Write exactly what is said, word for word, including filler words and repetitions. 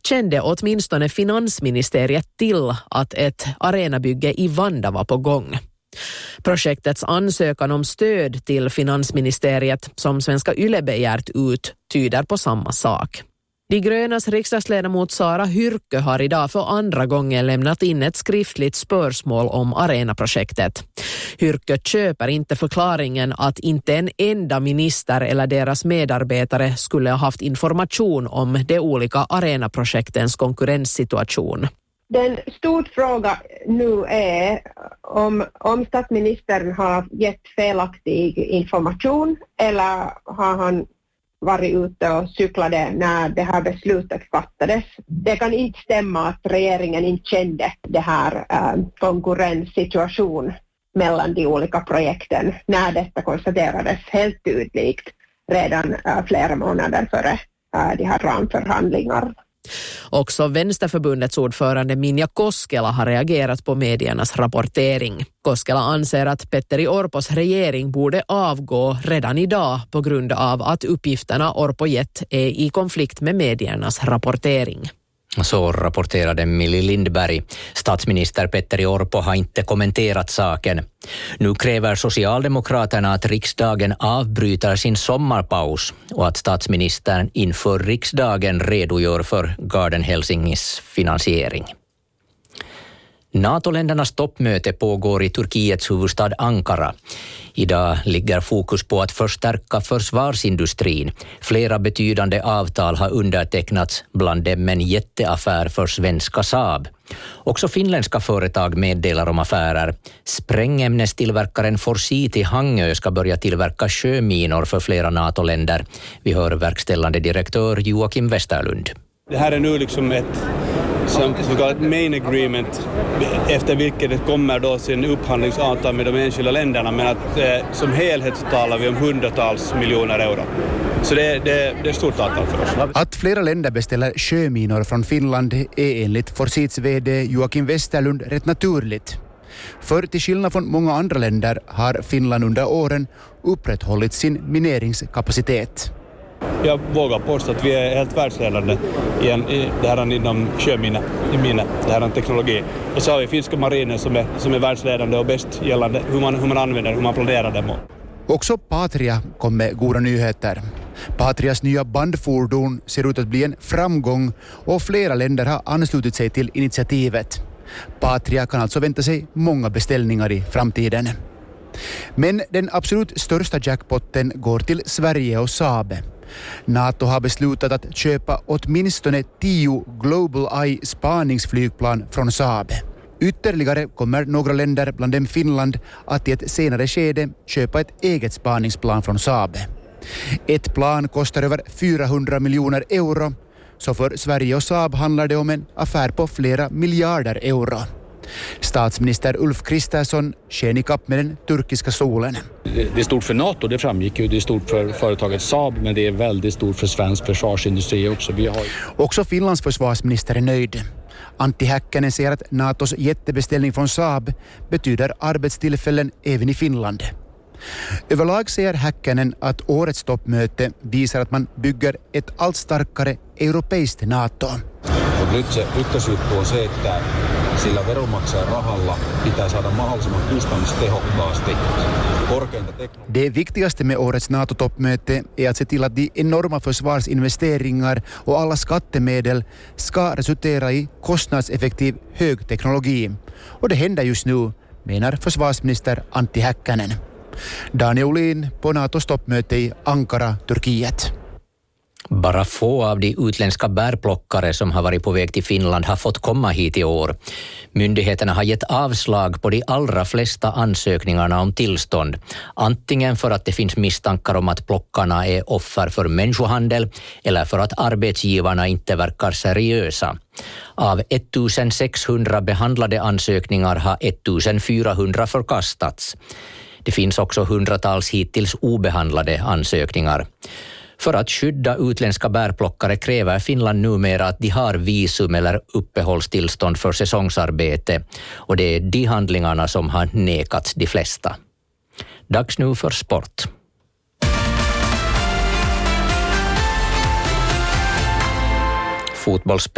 kände åtminstone finansministeriet till att ett arenabygge i Vanda var på gång. Projektets ansökan om stöd till finansministeriet som Svenska Yle begärt ut tyder på samma sak. De grönas riksdagsledamot Sara Hyrkkö har idag för andra gången lämnat in ett skriftligt spörsmål om arenaprojektet. Hyrkkö köper inte förklaringen att inte en enda minister eller deras medarbetare skulle ha haft information om de olika arenaprojektens konkurrenssituation. Den stor fråga nu är om, om statsministern har gett felaktig information eller har han varit ute och cyklade när det här beslutet fattades. Det kan inte stämma att regeringen inte kände det här äh, konkurrenssituation mellan de olika projekten när detta konstaterades helt tydligt redan äh, flera månader före äh, de här ramförhandlingarna. Också Vänsterförbundets ordförande Minja Koskela har reagerat på mediernas rapportering. Koskela anser att Petteri Orpos regering borde avgå redan idag på grund av att uppgifterna Orpo gett är i konflikt med mediernas rapportering. Så rapporterade Millie Lindberg. Statsminister Petteri Orpo har inte kommenterat saken. Nu kräver Socialdemokraterna att riksdagen avbryter sin sommarpaus och att statsministern inför riksdagen redogör för Garden Helsingis finansiering. NATO-ländernas toppmöte pågår i Turkiets huvudstad Ankara. Idag ligger fokus på att förstärka försvarsindustrin. Flera betydande avtal har undertecknats, bland dem en jätteaffär för svenska Saab. Också finländska företag meddelar om affärer. Sprängämnestillverkaren Forsit i Hangö ska börja tillverka sjöminor för flera NATO-länder. Vi hör verkställande direktör Joakim Westerlund. Det här är nu liksom ett som så kallat main agreement efter vilket det kommer då sin upphandlingsavtal med de enskilda länderna, men att eh, som helhet så talar vi om hundratals miljoner euro. Så det, det, det är ett stort avtal för oss. Att flera länder beställer sjöminor från Finland är enligt Forsits vd Joakim Westerlund rätt naturligt. För till skillnad från många andra länder har Finland under åren upprätthållit sin mineringskapacitet. Jag vågar påstå att vi är helt världsledande i, en, i det här inom sjöminne, i minne, det här teknologi. Och så har vi finska marinen som är, som är världsledande och bäst gällande hur man, hur man använder, hur man planerar dem. Också Patria kom med goda nyheter. Patrias nya bandfordon ser ut att bli en framgång och flera länder har anslutit sig till initiativet. Patria kan alltså vänta sig många beställningar i framtiden. Men den absolut största jackpotten går till Sverige och Saab. NATO har beslutat att köpa åtminstone tio Global Eye spaningsflygplan från Saab. Ytterligare kommer några länder, bland dem Finland, att i ett senare skede köpa ett eget spaningsplan från Saab. Ett plan kostar över fyrahundra miljoner euro, så för Sverige och Saab handlar det om en affär på flera miljarder euro. Statsminister Ulf Kristersson sken i kapp med den turkiska solen. Det är stort för NATO, det framgick ju. Det är stort för företaget Saab, men det är väldigt stort för svensk försvarsindustri också. Vi har... Också Finlands försvarsminister är nöjd. Antti Häkkänen säger att NATOs jättebeställning från Saab betyder arbetstillfällen även i Finland. Överlag säger Häkkänen att årets toppmöte visar att man bygger ett allt starkare europeiskt NATO. Nyt se ykkösjuttu on se, että sillä veronmaksajan rahalla pitää saada mahdollisimman kustannustehokkaasti korkeinta teknologiaa. Det viktigaste med årets NATO-toppmöte är att se till att de enorma försvarsinvesteringar och alla skattemedel ska resultera i kostnadseffektiv hög teknologi. Och det händer just nu, menar försvarsminister Antti Häkkänen. Daniel Olin på NATOs toppmöte i Ankara, Turkiet. Bara få av de utländska bärplockare som har varit på väg till Finland har fått komma hit i år. Myndigheterna har gett avslag på de allra flesta ansökningarna om tillstånd. Antingen för att det finns misstankar om att plockarna är offer för människohandel eller för att arbetsgivarna inte verkar seriösa. Av ettusensexhundra behandlade ansökningar har ettusefyrahundra förkastats. Det finns också hundratals hittills obehandlade ansökningar. För att skydda utländska bärplockare kräver Finland numera att de har visum eller uppehållstillstånd för säsongsarbete, och det är de handlingarna som har nekats de flesta. Dags nu för sport. Fotbollsspel